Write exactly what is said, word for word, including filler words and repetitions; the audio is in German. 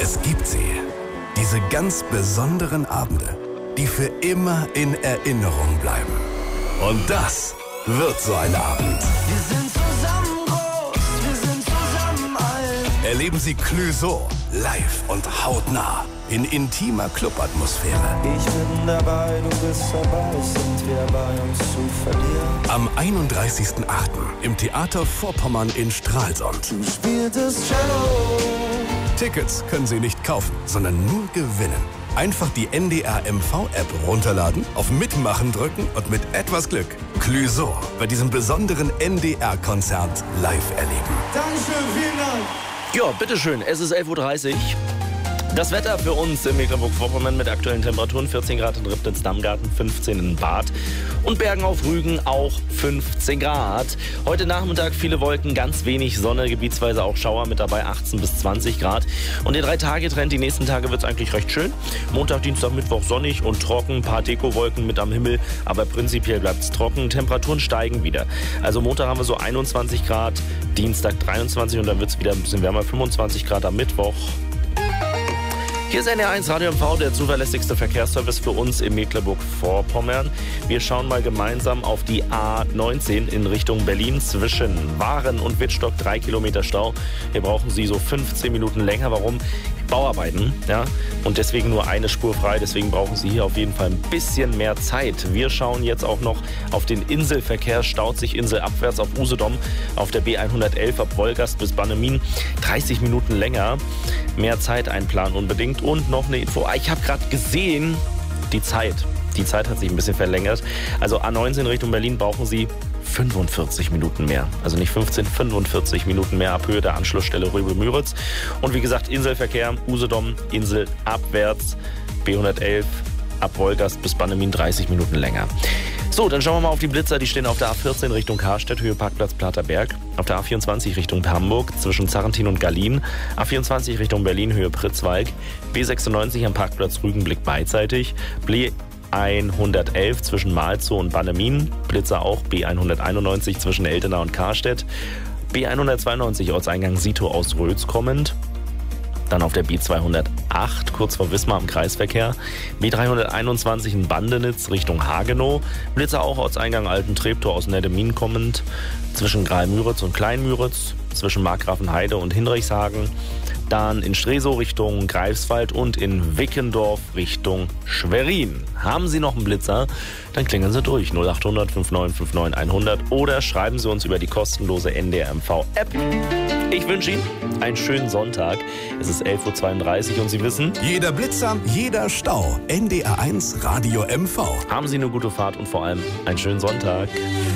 Es gibt sie. Diese ganz besonderen Abende, die für immer in Erinnerung bleiben. Und das wird so ein Abend. Wir sind zusammen groß, wir sind zusammen alt. Erleben Sie Clouseau live und hautnah in intimer Clubatmosphäre. Ich bin dabei, du bist dabei, sind wir bei uns zu verlieren. Am einunddreißigsten achten im Theater Vorpommern in Stralsund. Du spieltest Cello. Tickets können Sie nicht kaufen, sondern nur gewinnen. Einfach die N D R M V-App runterladen, auf Mitmachen drücken und mit etwas Glück Clouseau bei diesem besonderen N D R-Konzert live erleben. Dankeschön, vielen Dank. Ja, bitteschön, es ist elf Uhr dreißig. Das Wetter für uns in Mecklenburg-Vorpommern mit aktuellen Temperaturen vierzehn Grad in Ribnitz-Dammgarten, fünfzehn in Bad und Bergen auf Rügen auch fünfzehn Grad. Heute Nachmittag viele Wolken, ganz wenig Sonne, gebietsweise auch Schauer mit dabei, achtzehn bis zwanzig Grad. Und der Drei-Tage-Trend, die nächsten Tage wird es eigentlich recht schön. Montag, Dienstag, Mittwoch sonnig und trocken, ein paar Dekowolken mit am Himmel, aber prinzipiell bleibt es trocken. Temperaturen steigen wieder. Also Montag haben wir so einundzwanzig Grad, Dienstag dreiundzwanzig und dann wird es wieder ein bisschen wärmer, fünfundzwanzig Grad am Mittwoch. Hier ist N D R eins Radio M V, der zuverlässigste Verkehrsservice für uns in Mecklenburg-Vorpommern. Wir schauen mal gemeinsam auf die A neunzehn in Richtung Berlin zwischen Waren und Wittstock, drei Kilometer Stau. Hier brauchen Sie so fünfzehn Minuten länger. Warum? Bauarbeiten, ja, und deswegen nur eine Spur frei. Deswegen brauchen Sie hier auf jeden Fall ein bisschen mehr Zeit. Wir schauen jetzt auch noch auf den Inselverkehr. Staut sich inselabwärts auf Usedom auf der B hundertelf ab Wolgast bis Bannemin. dreißig Minuten länger. Mehr Zeit einplanen unbedingt. Und noch eine Info. Ich habe gerade gesehen, die Zeit. Die Zeit hat sich ein bisschen verlängert. Also A neunzehn Richtung Berlin brauchen Sie fünfundvierzig Minuten mehr. Also nicht fünfzehn, fünfundvierzig Minuten mehr ab Höhe der Anschlussstelle Röbel-Müritz. Und wie gesagt, Inselverkehr, Usedom, Insel abwärts, B hundertelf ab Wolgast bis Bannemin dreißig Minuten länger. So, dann schauen wir mal auf die Blitzer. Die stehen auf der A vierzehn Richtung Karstedt, Höhe Parkplatz Platerberg. Auf der A vierundzwanzig Richtung Hamburg, zwischen Zarrentin und Gallien. A vierundzwanzig Richtung Berlin, Höhe Pritzwalk. B sechsundneunzig am Parkplatz Rügenblick beidseitig. B hundertelf zwischen Malzow und Bannemin. Blitzer auch B hunderteinundneunzig zwischen Eltenau und Karstedt. B hundertzweiundneunzig Ortseingang Sito aus Rötz kommend. Dann auf der B zweihundertacht, kurz vor Wismar im Kreisverkehr. B dreihunderteinundzwanzig in Bandenitz Richtung Hagenow. Blitzer auch Ortseingang Alten-Treptow aus Neddemin kommend. Zwischen Greil-Müritz und Klein-Müritz. Zwischen Markgrafenheide und Hinrichshagen. Dann in Stresow Richtung Greifswald und in Wickendorf Richtung Schwerin. Haben Sie noch einen Blitzer? Dann klingeln Sie durch null achthundert fünfundneunzig neunundfünfzig hundert oder schreiben Sie uns über die kostenlose N D R M V-App. Ich wünsche Ihnen einen schönen Sonntag. Es ist elf Uhr zweiunddreißig und Sie wissen, Jeder Blitzer, jeder Stau. N D R eins Radio M V. haben Sie eine gute Fahrt und vor allem einen schönen Sonntag.